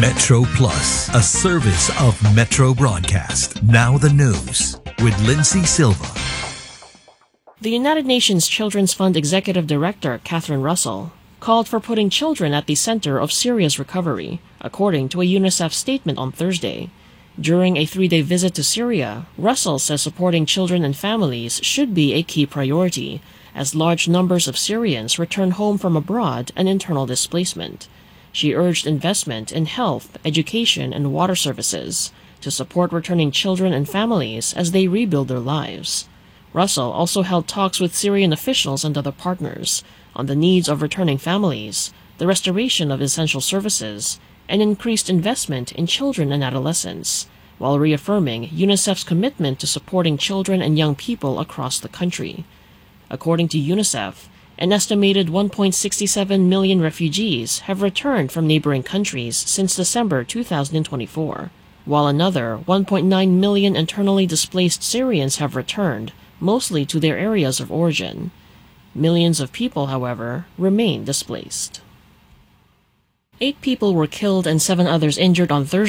Metro Plus, a service of Metro Broadcast. Now the news with Lindsay Silva. The United Nations Children's Fund Executive Director, Catherine Russell, called for putting children at the center of Syria's recovery, according to a UNICEF statement on Thursday. During a 3-day visit to Syria, Russell says supporting children and families should be a key priority, as large numbers of Syrians return home from abroad and internal displacement. She urged investment in health, education, and water services to support returning children and families as they rebuild their lives. Russell also held talks with Syrian officials and other partners on the needs of returning families, the restoration of essential services, and increased investment in children and adolescents, while reaffirming UNICEF's commitment to supporting children and young people across the country. According to UNICEF, an estimated 1.67 million refugees have returned from neighboring countries since December 2024, while another 1.9 million internally displaced Syrians have returned, mostly to their areas of origin. Millions of people, however, remain displaced. 8 people were killed and 7 others injured on Thursday